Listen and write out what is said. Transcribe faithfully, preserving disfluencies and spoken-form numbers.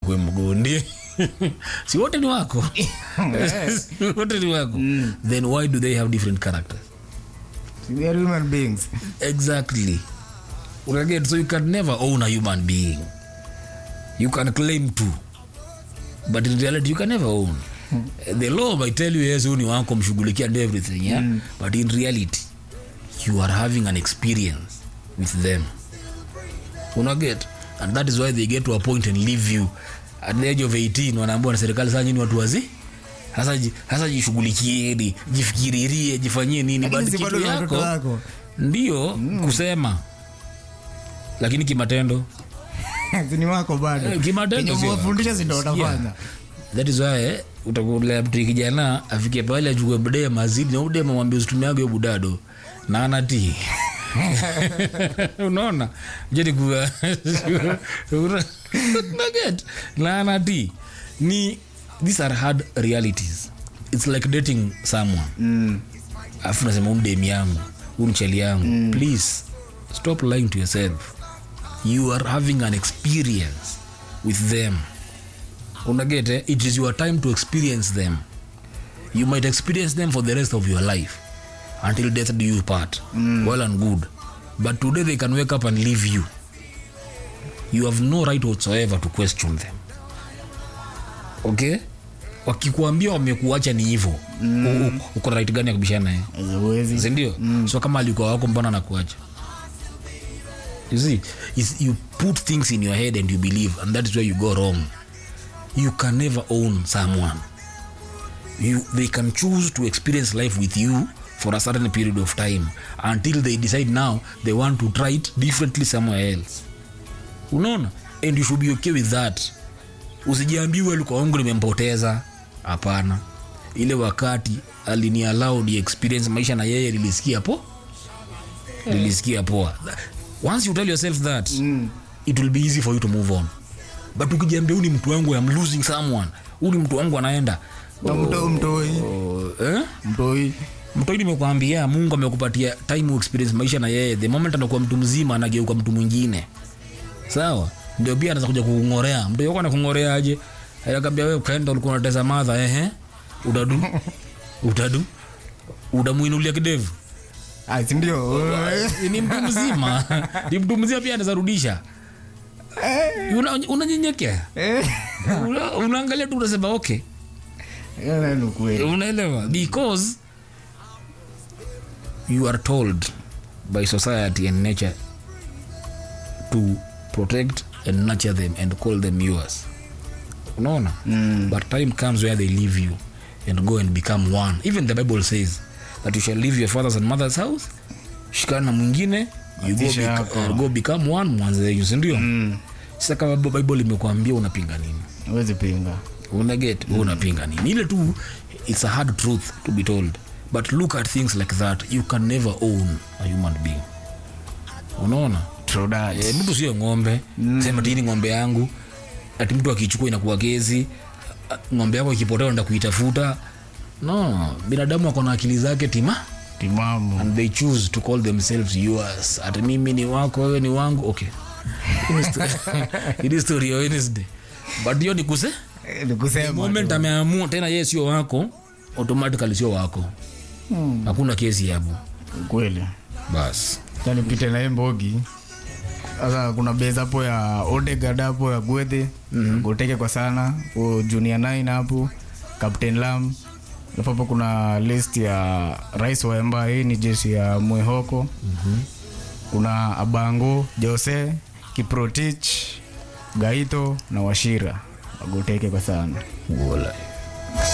akuwe mgondi. Si wote ni wako. Wote ni wako. Mm. Then why do they have different characters? They are human beings. Exactly. Again, so you can never own a human being. You can claim to, but in reality you can never own. Hmm. The law might tell you yes, uni wako mshughulikia and everything, yeah. Mm. But in reality, you are having an experience with them. Una get, and that is why they get to a point and leave you at the age of eighteen. Wanaambiwa na serikali sasa nyinyi watu wazi. Hasa hasa jishughulikieni, jifikiririe, jifanyie nini bado kitu yako. Ndio mm. kusema. Lakini kimatendo zini wako bado. Eh, kimatendo sio wafundisha si ndio utafanya. That is why utakulea mtu kijana afike pale achukue bude mazidi na bude mwambie usitumie hiyo budado. Na anati. Unaona? Je kwa nugget. Na anati ni these are hard realities. It's like dating someone. Mm. Afu nasema umdemi yangu, umcheli yangu. Mm. Please stop lying to yourself. You are having an experience with them. Unaget, eh? It is your time to experience them. You might experience them for the rest of your life until death do you part. Mm. Well and good. But today they can wake up and leave you. You have no right whatsoever to question them. Okay? Wakikuambia wamekuacha ni hivyo. Mm. Uko right gani ya kubishana naye? Hawezi. Ndio. Mm. So kama alikuwa wako mbona anakuacha? You see, is you put things in your head and you believe, and that is where you go wrong. You can never own someone. You, they can choose to experience life with you for a certain period of time until they decide now they want to try it differently somewhere else. Unaona? And you should be okay with that. Usijiambiwe alikuwa wangu nimempoteza. Hapana. Ile wakati alini allow the experience maisha na yeye nilisikia po. Nilisikia poa. Once you tell yourself that, mm. it will be easy for you to move on. But ukijiambia uni mtu wangu I'm losing someone, uni mtu wangu anaenda mtoi mtoi eh mtoi mtoi nimekuambia Mungu amekupatia time experience maisha na yeye. The moment anakuwa mtu mzima anageuka mtu mwingine. Sawa? Ndio pia anaanza kuja kukungorea. Mtu yuko anakungorea aje? Anakuambia wewe kaenda ulikuwa unateza madha ehe. Udadu. Udadu. Udamuinulia kidevu. Ah, ndio. Ni mtu mzima. Ni mtu mzima pia anaweza rudisha. Una unanyenyekea. Una unaangalia tu unasema okay. Yana ni kweli. Unaelewa? Because you are told by society and nature to protect and nurture them and call them yours. Unaona? Mm. But time comes where they leave you and go and become one. Even the Bible says that you shall leave your father's and mother's house, shikana mwingine, you go, beca- uh, go become one mwanze you ndio. Mm. Sasa kama Bible imekuambia unapinga nini? Huwezi pinga. Una get mm. unapinga nini? Ile tu it's a hard truth to be told. But look at things like that. You can never own a human being. Unaona? True that. Eh, mtu sio ng'ombe. Mm. Sema tini ng'ombe yangu. Ati mtu akichukua inakuwa kesi. Ng'ombe yako ikipotea unaenda kuitafuta. No, binadamu wako na akili zake tima timamu and they choose to call themselves yours. Ati mimi ni wako, wewe ni wangu. Okay. It is story Wednesday. But hiyo ni kuse? Ni kusema. Moment ameamua tena yeye sio wako, automatically sio wako. Hmm. Hakuna kesi hapo. Kweli. Bas. Tani pite na Mbogi. Sasa kuna base hapo ya Odegaard hapo ya Gwethe. Mm-hmm. Goteke kwa sana. O Junior nine hapo. Captain Lam. Hapo kuna list ya Rais wa Emba, hii ni jeshi ya Mwehoko. Mhm. Kuna Abango, Jose, Kiprotich, Gaito na Washira. Wagoteke kwa sana. Wala.